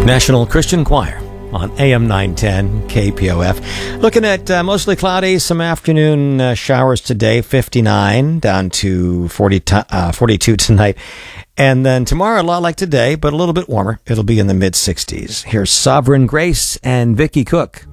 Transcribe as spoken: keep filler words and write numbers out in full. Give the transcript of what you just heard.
National Christian Choir on A M nine ten K P O F. Looking at uh, mostly cloudy, some afternoon uh, showers today, fifty-nine, down to forty, uh, forty-two tonight. And then tomorrow, a lot like today, but a little bit warmer. It'll be in the mid-sixties. Here's Sovereign Grace and Vicky Cook.